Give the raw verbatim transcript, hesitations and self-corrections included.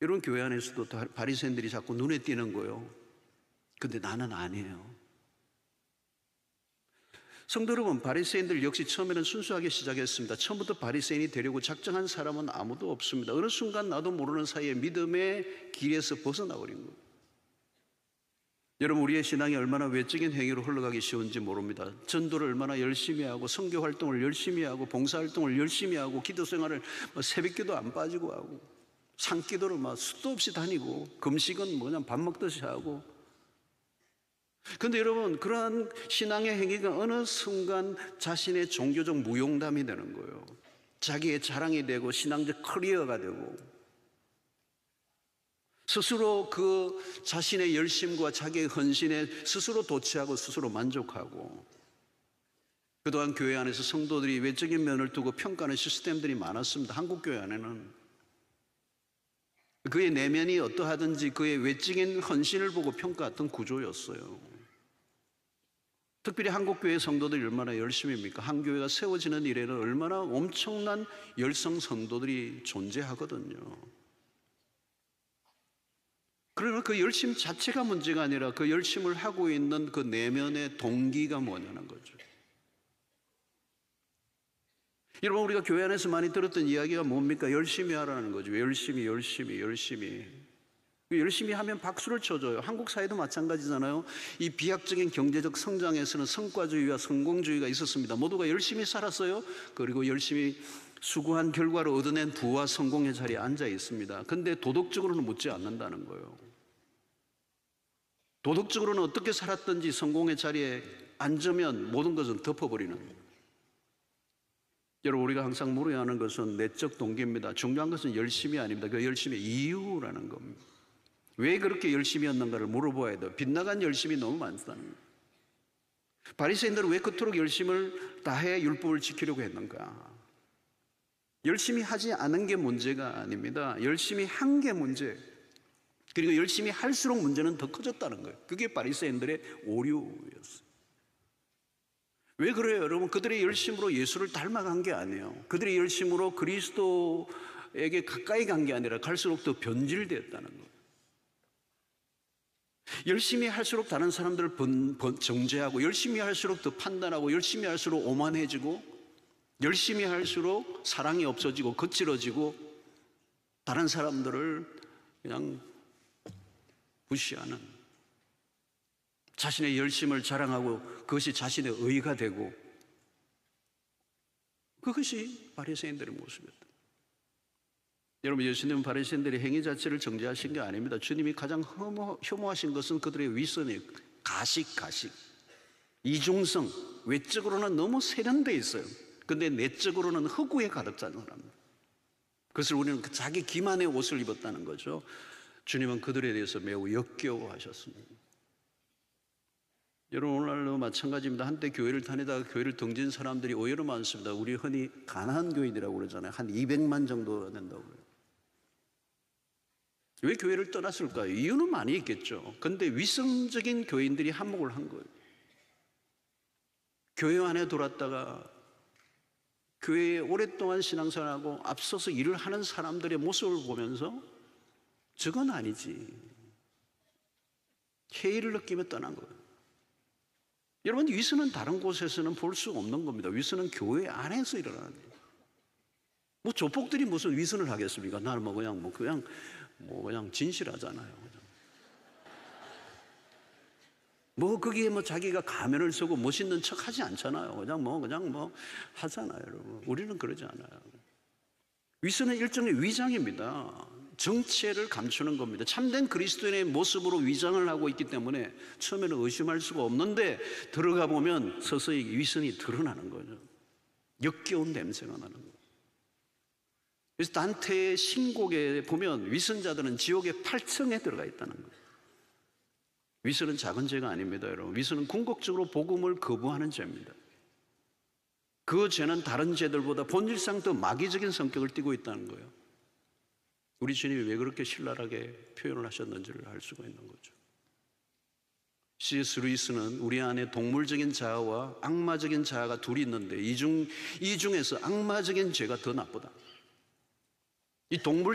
여러분, 교회 안에서도 바리새인들이 자꾸 눈에 띄는 거예요. 근데 나는 아니에요. 성도 여러분, 바리새인들 역시 처음에는 순수하게 시작했습니다. 처음부터 바리새인이 되려고 작정한 사람은 아무도 없습니다. 어느 순간 나도 모르는 사이에 믿음의 길에서 벗어나버린 거예요. 여러분, 우리의 신앙이 얼마나 외적인 행위로 흘러가기 쉬운지 모릅니다. 전도를 얼마나 열심히 하고 성교 활동을 열심히 하고 봉사 활동을 열심히 하고 기도 생활을 뭐 새벽기도 안 빠지고 하고 산기도를 막 수도 없이 다니고 금식은 뭐 그냥 밥 먹듯이 하고. 그런데 여러분, 그러한 신앙의 행위가 어느 순간 자신의 종교적 무용담이 되는 거예요. 자기의 자랑이 되고 신앙적 커리어가 되고, 스스로 그 자신의 열심과 자기의 헌신에 스스로 도취하고 스스로 만족하고, 그동안 교회 안에서 성도들이 외적인 면을 두고 평가하는 시스템들이 많았습니다. 한국 교회 안에는 그의 내면이 어떠하든지 그의 외적인 헌신을 보고 평가했던 구조였어요. 특별히 한국 교회 성도들이 얼마나 열심입니까? 한 교회가 세워지는 일에는 얼마나 엄청난 열성 성도들이 존재하거든요. 그러나 그 열심 자체가 문제가 아니라 그 열심을 하고 있는 그 내면의 동기가 뭐냐는 거죠. 여러분, 우리가 교회 안에서 많이 들었던 이야기가 뭡니까? 열심히 하라는 거죠. 열심히 열심히 열심히 열심히 하면 박수를 쳐줘요. 한국 사회도 마찬가지잖아요. 이 비약적인 경제적 성장에서는 성과주의와 성공주의가 있었습니다. 모두가 열심히 살았어요. 그리고 열심히 수고한 결과로 얻어낸 부와 성공의 자리에 앉아 있습니다. 그런데 도덕적으로는 묻지 않는다는 거예요. 도덕적으로는 어떻게 살았든지 성공의 자리에 앉으면 모든 것은 덮어버리는 거예요. 여러분, 우리가 항상 물어야 하는 것은 내적 동기입니다. 중요한 것은 열심이 아닙니다. 그 열심의 이유라는 겁니다. 왜 그렇게 열심히 했는가를 물어봐야 돼요. 빗나간 열심이 너무 많다는 거예요. 바리새인들은 왜 그토록 열심을 다해 율법을 지키려고 했는가? 열심히 하지 않은 게 문제가 아닙니다. 열심히 한 게 문제. 그리고 열심히 할수록 문제는 더 커졌다는 거예요. 그게 바리새인들의 오류였어요. 왜 그래요, 여러분? 그들의 열심으로 예수를 닮아간 게 아니에요. 그들의 열심으로 그리스도에게 가까이 간 게 아니라 갈수록 더 변질되었다는 거예요. 열심히 할수록 다른 사람들을 번, 번, 정죄하고, 열심히 할수록 더 판단하고, 열심히 할수록 오만해지고, 열심히 할수록 사랑이 없어지고 거칠어지고, 다른 사람들을 그냥 무시하는, 자신의 열심을 자랑하고 그것이 자신의 의가 되고, 그것이 바리새인들의 모습이었다. 여러분, 예수님은 바리새인들의 행위 자체를 정죄하신 게 아닙니다. 주님이 가장 혐오, 혐오하신 것은 그들의 위선이에요. 가식, 가식, 이중성. 외적으로는 너무 세련되어 있어요. 그런데 내적으로는 허구에 가득 찬 사람들. 그것을 우리는 자기 기만의 옷을 입었다는 거죠. 주님은 그들에 대해서 매우 역겨워하셨습니다. 여러분, 오늘날도 마찬가지입니다. 한때 교회를 다니다가 교회를 등진 사람들이 오히려 많습니다. 우리 흔히 가난한 교인이라고 그러잖아요. 한 이백만 정도 된다고 그래요. 왜 교회를 떠났을까요? 이유는 많이 있겠죠. 그런데 위성적인 교인들이 한몫을 한 거예요. 교회 안에 들어왔다가 교회에 오랫동안 신앙생활하고 앞서서 일을 하는 사람들의 모습을 보면서 저건 아니지, 회의를 느끼며 떠난 거예요. 여러분, 위선은 다른 곳에서는 볼 수 없는 겁니다. 위선은 교회 안에서 일어나는 거예요. 뭐 조폭들이 무슨 위선을 하겠습니까? 나는 뭐 그냥 뭐 그냥 뭐 그냥 진실하잖아요. 그냥. 뭐 거기에 뭐 자기가 가면을 쓰고 멋있는 척 하지 않잖아요. 그냥 뭐 그냥 뭐 하잖아요, 여러분. 우리는 그러지 않아요. 위선은 일종의 위장입니다. 정체를 감추는 겁니다. 참된 그리스도인의 모습으로 위장을 하고 있기 때문에 처음에는 의심할 수가 없는데 들어가 보면 서서히 위선이 드러나는 거죠. 역겨운 냄새가 나는 거예요. 그래서 단테의 신곡에 보면 위선자들은 지옥의 팔 층에 들어가 있다는 거예요. 위선은 작은 죄가 아닙니다, 여러분. 위선은 궁극적으로 복음을 거부하는 죄입니다. 그 죄는 다른 죄들보다 본질상 더 마귀적인 성격을 띠고 있다는 거예요. 우리 주님이 왜 그렇게 신랄하게 표현을 하셨는지를 알 수가 있는 거죠. 씨 에스 루이스는 우리 안에 동물적인 자아와 악마적인 자아가 둘이 있는데 이 중, 이 중에서 악마적인 죄가 더 나쁘다. 이 동물